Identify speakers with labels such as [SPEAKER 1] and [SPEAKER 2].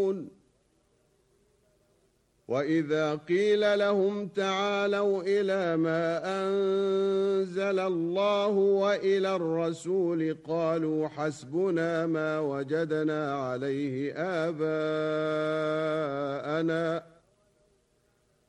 [SPEAKER 1] وَإِذَا قِيلَ لَهُمْ تَعَالَوْا إِلَى مَا أَنزَلَ اللَّهُ وَإِلَى الرَّسُولِ قَالُوا حَسْبُنَا مَا وَجَدْنَا عَلَيْهِ آبَاءَنَا